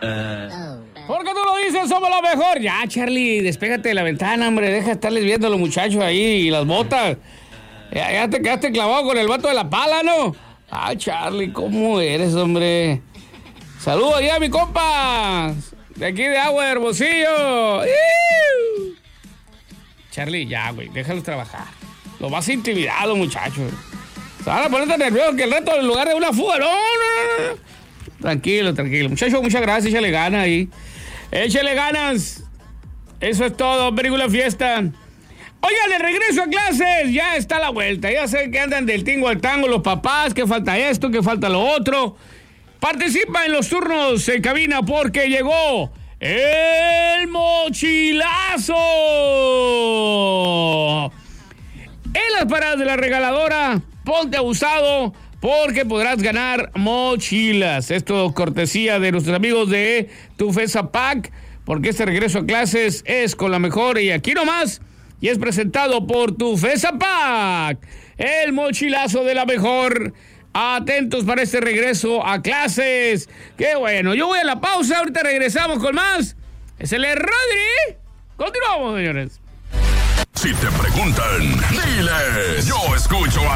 ¿Por qué tú lo dices? Somos lo mejor. Ya, Charlie, despégate de la ventana, hombre. Deja de estarles viendo a los muchachos ahí y las botas. Ya te quedaste clavado con el vato de la pala, ¿no? Ah, Charlie, ¿cómo eres, hombre? Saludos ya, mi compa. De aquí de Agua de Hermosillo. Charlie, ya, güey, déjalos trabajar. Los vas a intimidar a los muchachos. Se van a poner tan nerviosos que el reto en lugar de una fuga. No. Tranquilo. Muchachos, muchas gracias. Échale ganas ahí. Échale ganas. Eso es todo. Película fiesta. Oigan, de regreso a clases. Ya está la vuelta. Ya sé que andan del tingo al tango los papás. Que falta esto, que falta lo otro. Participa en los turnos en cabina porque llegó el mochilazo. En las paradas de la regaladora, ponte abusado porque podrás ganar mochilas. Esto cortesía de nuestros amigos de Tufesa Pack, porque este regreso a clases es con la mejor y aquí nomás, y es presentado por Tufesa Pack, el mochilazo de la mejor. Atentos para este regreso a clases. ¡Qué bueno! Yo voy a la pausa, ahorita regresamos con más. Es el Rodri. Continuamos, señores. Si te preguntan, diles, yo escucho a